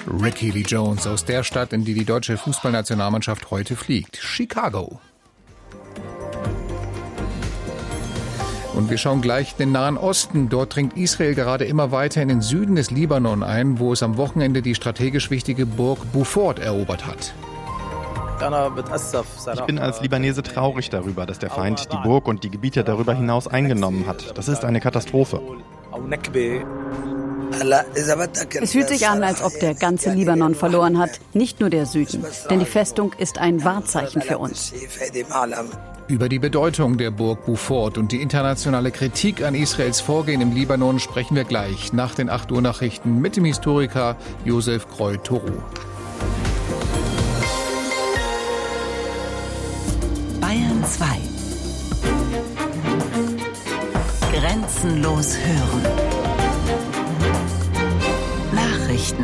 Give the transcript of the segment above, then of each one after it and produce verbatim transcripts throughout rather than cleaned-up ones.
Ricky Lee Jones aus der Stadt, in die die deutsche Fußballnationalmannschaft heute fliegt, Chicago. Und wir schauen gleich den Nahen Osten. Dort dringt Israel gerade immer weiter in den Süden des Libanon ein, wo es am Wochenende die strategisch wichtige Burg Beaufort erobert hat. Ich bin als Libanese traurig darüber, dass der Feind die Burg und die Gebiete darüber hinaus eingenommen hat. Das ist eine Katastrophe. Es fühlt sich an, als ob der ganze Libanon verloren hat, nicht nur der Süden. Denn die Festung ist ein Wahrzeichen für uns. Über die Bedeutung der Burg Beaufort und die internationale Kritik an Israels Vorgehen im Libanon sprechen wir gleich nach den acht Uhr Nachrichten mit dem Historiker Josef Kreu-Toru. Bayern zwei. Grenzenlos hören. Nachrichten.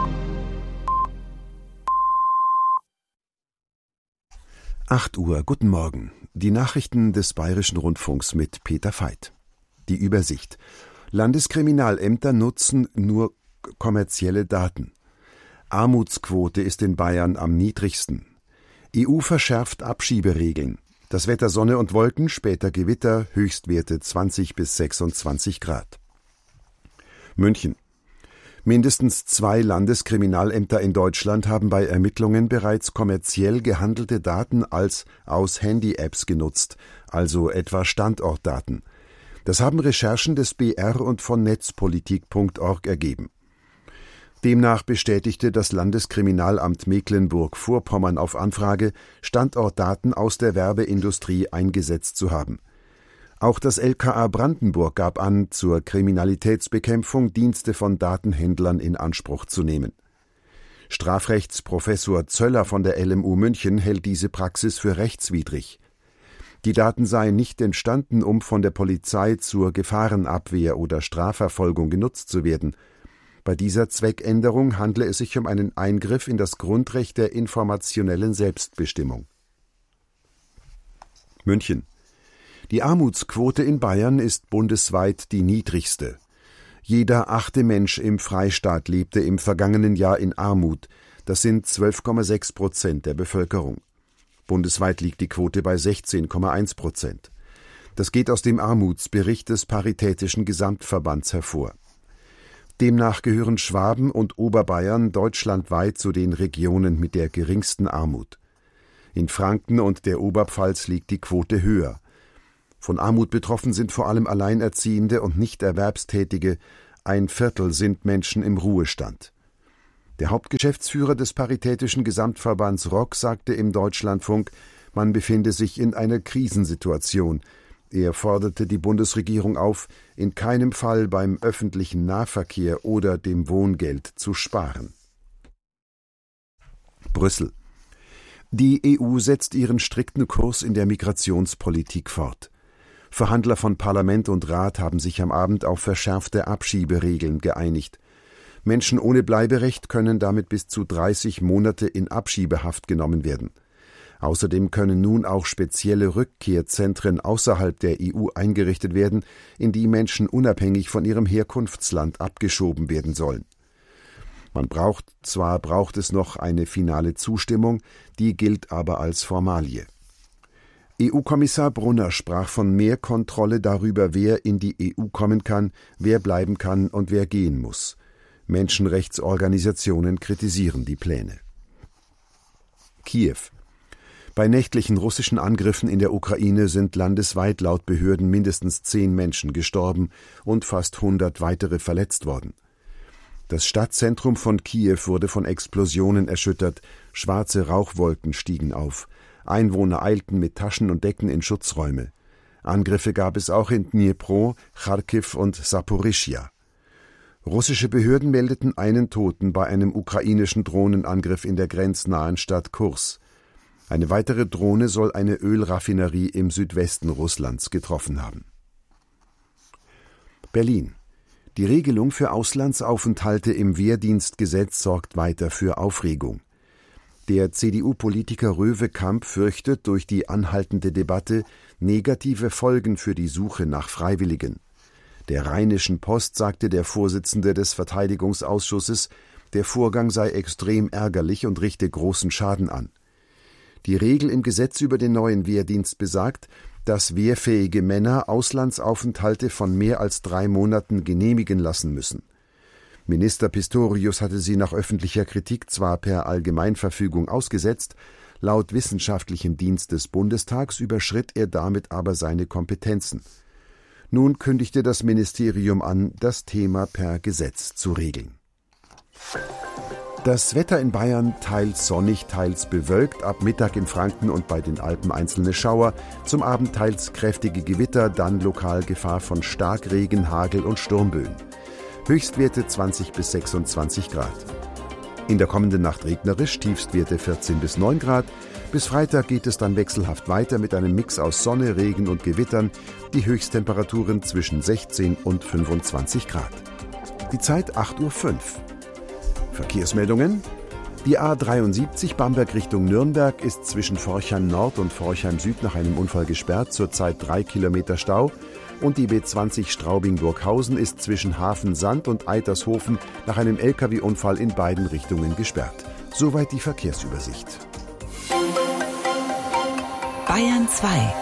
acht Uhr, guten Morgen. Die Nachrichten des Bayerischen Rundfunks mit Peter Veit. Die Übersicht. Landeskriminalämter nutzen nur kommerzielle Daten. Armutsquote ist in Bayern am niedrigsten. E U verschärft Abschieberegeln. Das Wetter Sonne und Wolken, später Gewitter, Höchstwerte zwanzig bis sechsundzwanzig Grad. München. Mindestens zwei Landeskriminalämter in Deutschland haben bei Ermittlungen bereits kommerziell gehandelte Daten als aus Handy-Apps genutzt, also etwa Standortdaten. Das haben Recherchen des B R und von netzpolitik punkt org ergeben. Demnach bestätigte das Landeskriminalamt Mecklenburg-Vorpommern auf Anfrage, Standortdaten aus der Werbeindustrie eingesetzt zu haben. Auch das L K A Brandenburg gab an, zur Kriminalitätsbekämpfung Dienste von Datenhändlern in Anspruch zu nehmen. Strafrechtsprofessor Zöller von der L M U München hält diese Praxis für rechtswidrig. Die Daten seien nicht entstanden, um von der Polizei zur Gefahrenabwehr oder Strafverfolgung genutzt zu werden. Bei dieser Zweckänderung handle es sich um einen Eingriff in das Grundrecht der informationellen Selbstbestimmung. München. Die Armutsquote in Bayern ist bundesweit die niedrigste. Jeder achte Mensch im Freistaat lebte im vergangenen Jahr in Armut. Das sind zwölf Komma sechs Prozent der Bevölkerung. Bundesweit liegt die Quote bei sechzehn Komma eins Prozent. Das geht aus dem Armutsbericht des Paritätischen Gesamtverbands hervor. Demnach gehören Schwaben und Oberbayern deutschlandweit zu den Regionen mit der geringsten Armut. In Franken und der Oberpfalz liegt die Quote höher. Von Armut betroffen sind vor allem Alleinerziehende und Nichterwerbstätige. Ein Viertel sind Menschen im Ruhestand. Der Hauptgeschäftsführer des Paritätischen Gesamtverbands R O K sagte im Deutschlandfunk, man befinde sich in einer Krisensituation. Er forderte die Bundesregierung auf, in keinem Fall beim öffentlichen Nahverkehr oder dem Wohngeld zu sparen. Brüssel. Die E U setzt ihren strikten Kurs in der Migrationspolitik fort. Verhandler von Parlament und Rat haben sich am Abend auf verschärfte Abschieberegeln geeinigt. Menschen ohne Bleiberecht können damit bis zu dreißig Monate in Abschiebehaft genommen werden. Außerdem können nun auch spezielle Rückkehrzentren außerhalb der E U eingerichtet werden, in die Menschen unabhängig von ihrem Herkunftsland abgeschoben werden sollen. Man braucht, zwar braucht es noch eine finale Zustimmung, die gilt aber als Formalie. E U-Kommissar Brunner sprach von mehr Kontrolle darüber, wer in die E U kommen kann, wer bleiben kann und wer gehen muss. Menschenrechtsorganisationen kritisieren die Pläne. Kiew. Bei nächtlichen russischen Angriffen in der Ukraine sind landesweit laut Behörden mindestens zehn Menschen gestorben und fast hundert weitere verletzt worden. Das Stadtzentrum von Kiew wurde von Explosionen erschüttert, schwarze Rauchwolken stiegen auf. Einwohner eilten mit Taschen und Decken in Schutzräume. Angriffe gab es auch in Dnipro, Charkiw und Saporischschja. Russische Behörden meldeten einen Toten bei einem ukrainischen Drohnenangriff in der grenznahen Stadt Kurs. Eine weitere Drohne soll eine Ölraffinerie im Südwesten Russlands getroffen haben. Berlin. Die Regelung für Auslandsaufenthalte im Wehrdienstgesetz sorgt weiter für Aufregung. Der C D U-Politiker Röwe-Kamp fürchtet durch die anhaltende Debatte negative Folgen für die Suche nach Freiwilligen. Der Rheinischen Post sagte der Vorsitzende des Verteidigungsausschusses, Der Vorgang sei extrem ärgerlich und richte großen Schaden an. Die Regel im Gesetz über den neuen Wehrdienst besagt, dass wehrfähige Männer Auslandsaufenthalte von mehr als drei Monaten genehmigen lassen müssen. Minister Pistorius hatte sie nach öffentlicher Kritik zwar per Allgemeinverfügung ausgesetzt, laut wissenschaftlichem Dienst des Bundestags überschritt er damit aber seine Kompetenzen. Nun kündigte das Ministerium an, das Thema per Gesetz zu regeln. Das Wetter in Bayern teils sonnig, teils bewölkt, ab Mittag in Franken und bei den Alpen einzelne Schauer, zum Abend teils kräftige Gewitter, dann lokal Gefahr von Starkregen, Hagel und Sturmböen. Höchstwerte zwanzig bis sechsundzwanzig Grad. In der kommenden Nacht regnerisch, Tiefstwerte vierzehn bis neun Grad. Bis Freitag geht es dann wechselhaft weiter mit einem Mix aus Sonne, Regen und Gewittern, die Höchsttemperaturen zwischen sechzehn und fünfundzwanzig Grad. Die Zeit acht Uhr fünf. Verkehrsmeldungen. Die A dreiundsiebzig Bamberg Richtung Nürnberg ist zwischen Forchheim Nord und Forchheim Süd nach einem Unfall gesperrt, zurzeit drei Kilometer Stau. Und die B zwanzig Straubing-Burghausen ist zwischen Hafensand und Eitershofen nach einem L K W-Unfall in beiden Richtungen gesperrt. Soweit die Verkehrsübersicht. Bayern zwei.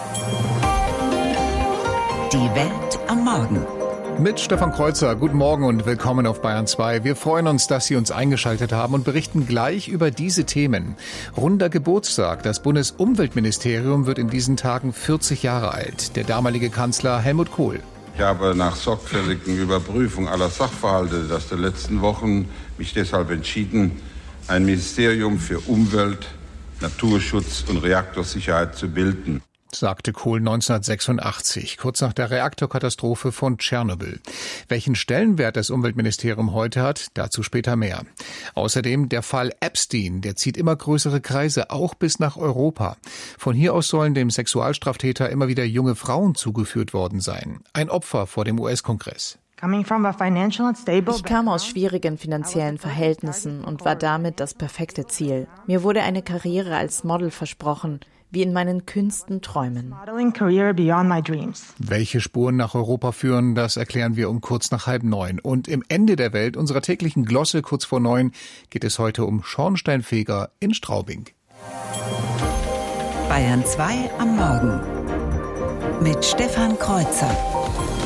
Die Welt am Morgen. Mit Stefan Kreuzer, guten Morgen und willkommen auf Bayern zwei. Wir freuen uns, dass Sie uns eingeschaltet haben und berichten gleich über diese Themen. Runder Geburtstag. Das Bundesumweltministerium wird in diesen Tagen vierzig Jahre alt. Der damalige Kanzler Helmut Kohl. Ich habe nach sorgfältigen Überprüfung aller Sachverhalte der letzten Wochen mich deshalb entschieden, ein Ministerium für Umwelt, Naturschutz und Reaktorsicherheit zu bilden, sagte Kohl neunzehnhundertsechsundachtzig, kurz nach der Reaktorkatastrophe von Tschernobyl. Welchen Stellenwert das Umweltministerium heute hat, dazu später mehr. Außerdem der Fall Epstein, der zieht immer größere Kreise, auch bis nach Europa. Von hier aus sollen dem Sexualstraftäter immer wieder junge Frauen zugeführt worden sein. Ein Opfer vor dem U S-Kongress. Ich kam aus schwierigen finanziellen Verhältnissen und war damit das perfekte Ziel. Mir wurde eine Karriere als Model versprochen, wie in meinen kühnsten Träumen. Welche Spuren nach Europa führen, das erklären wir um kurz nach halb neun. Und im Ende der Welt, unserer täglichen Glosse kurz vor neun, geht es heute um Schornsteinfeger in Straubing. Bayern zwei am Morgen mit Stefan Kreuzer.